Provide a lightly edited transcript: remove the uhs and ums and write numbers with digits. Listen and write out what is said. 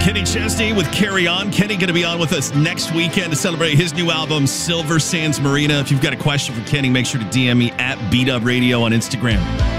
Kenny Chesney with Carry On. Kenny going to be on with us next weekend to celebrate his new album, Silver Sands Marina. If you've got a question for Kenny, make sure to DM me at BDub Radio on Instagram.